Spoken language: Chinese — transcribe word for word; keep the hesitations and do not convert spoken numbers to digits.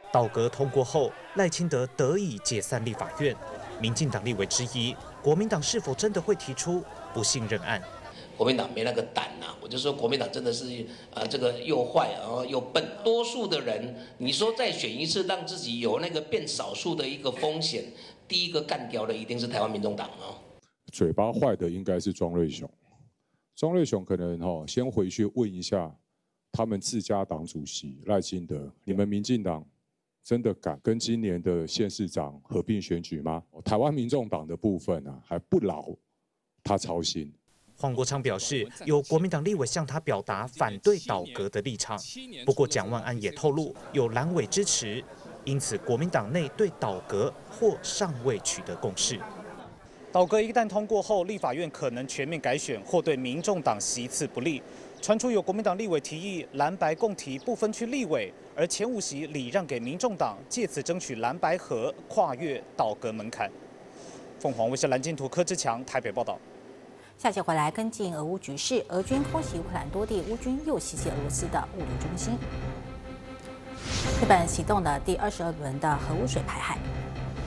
倒阁通过后，赖清德得以解散立法院。民进党立委质疑，国民党是否真的会提出不信任案？ 国民党没那个胆呐、啊，我就说国民党真的是啊、呃，这个又坏，然后又笨。多数的人，你说再选一次，让自己有那个变少数的一个风险，第一个干掉的一定是台湾民众党哦。 嘴巴坏的应该是庄瑞雄，庄瑞雄可能哈、哦、先回去问一下他们自家党主席赖清德，你们民进党真的敢跟今年的县市长合并选举吗？台湾民众党的部分啊还不劳他操心。 黄国昌表示，有国民党立委向他表达反对倒阁的立场，不过蒋万安也透露有蓝委支持，因此国民党内对倒阁或尚未取得共识。倒阁一旦通过后，立法院可能全面改选，或对民众党席次不利。传出有国民党立委提议蓝白共提不分区立委，而前五席礼让给民众党，借此争取蓝白合，跨越倒阁门槛。凤凰卫视蓝金图柯志强台北报道。 下节回来跟进俄乌局势，俄军空袭乌克兰多地，乌军又袭击俄罗斯的物流中心。日本启动了第二十二轮的核污水排海。